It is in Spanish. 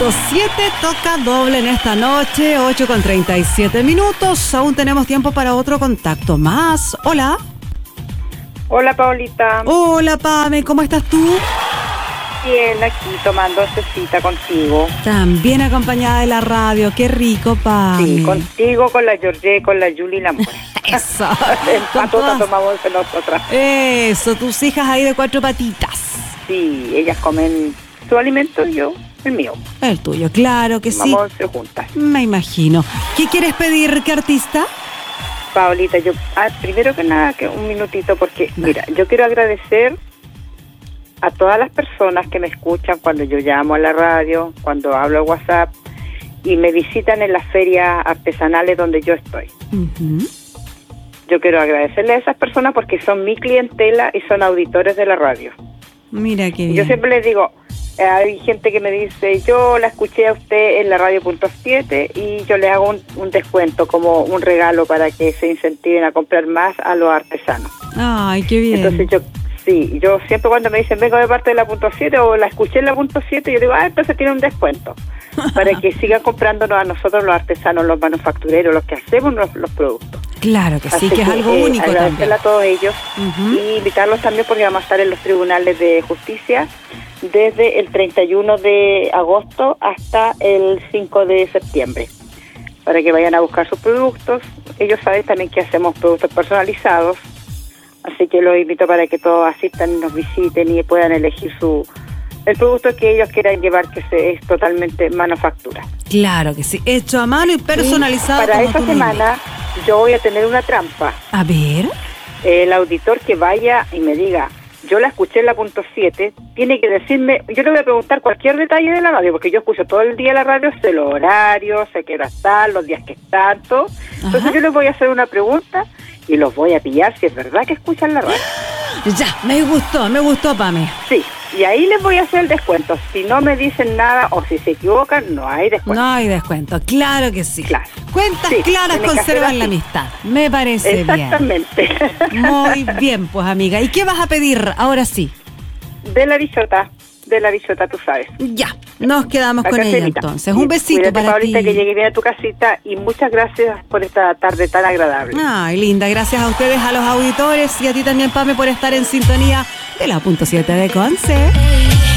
100.7 toca doble en esta noche, 8:37. Aún tenemos tiempo para otro contacto más. Hola. Hola, Paulita. Hola, Pame, ¿cómo estás tú? Bien, aquí tomando cita contigo. También acompañada de la radio, qué rico, Pame. Sí, contigo, con la Georgie, con la Julie y la Mora. Eso. Patota tomamos de nosotras. Eso, tus hijas ahí de 4 patitas. Sí, ellas comen su alimento y yo el mío. El tuyo, claro que sí. Vamos juntas. Me imagino. ¿Qué quieres pedir? ¿Qué artista? Paulita, yo primero que nada, que un minutito, porque mira, yo quiero agradecer a todas las personas que me escuchan cuando yo llamo a la radio, cuando hablo a WhatsApp y me visitan en las ferias artesanales donde yo estoy. Uh-huh. Yo quiero agradecerle a esas personas porque son mi clientela y son auditores de la radio. Mira qué bien. Yo siempre les digo, hay gente que me dice, yo la escuché a usted en la radio punto 7 y yo le hago un descuento como un regalo para que se incentiven a comprar más a los artesanos. Ay, qué bien. Entonces yo siempre cuando me dicen vengo de parte de la punto 7 o la escuché en la punto 7, yo digo, entonces tiene un descuento para que sigan comprándonos a nosotros los artesanos, los manufactureros, los que hacemos los productos. Claro que sí, Así que es algo único también. Agradecerle a todos ellos Uh-huh. y invitarlos también porque vamos a estar en los tribunales de justicia desde el 31 de agosto hasta el 5 de septiembre para que vayan a buscar sus productos. Ellos saben también que hacemos productos personalizados, así que los invito para que todos asistan, nos visiten y puedan elegir el producto que ellos quieran llevar, que es totalmente manufactura. Claro que sí, hecho a mano y personalizado. Y para como esta tú semana yo voy a tener una trampa. A ver. El auditor que vaya y me diga, yo la escuché en la punto 7, tiene que decirme, yo le voy a preguntar cualquier detalle de la radio, porque yo escucho todo el día la radio, sé los horarios, sé qué hora están, los días que están, todo. Entonces Ajá. yo les voy a hacer una pregunta y los voy a pillar si es verdad que escuchan la radio. Ya, me gustó, Pame. Sí, y ahí les voy a hacer el descuento. Si no me dicen nada o si se equivocan, no hay descuento. No hay descuento, claro que sí. Claro. Cuentas Sí, claras tiene que conservan ser la así. amistad. Me parece Exactamente. bien. Muy bien, pues amiga. ¿Y qué vas a pedir ahora sí? De la bichota, tú sabes. Ya, nos quedamos La con ella caserita. entonces. Un besito Cuídate, para Paulita, ti. que llegue bien a tu casita y muchas gracias por esta tarde tan agradable. Ay, linda. Gracias a ustedes, a los auditores y a ti también, Pame, por estar en sintonía de la punto 7 de Conce.